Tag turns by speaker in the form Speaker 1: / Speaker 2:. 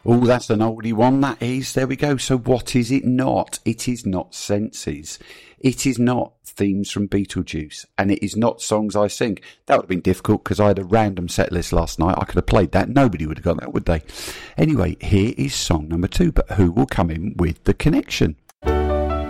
Speaker 1: Oh, that's an oldie one, that is. There we go. So what is it not? It is not Senses. It is not themes from Beetlejuice. And it is not songs I sing. That would have been difficult because I had a random set list last night. I could have played that. Nobody would have got that, would they? Anyway, here is song number 2. But who will come in with The Connection?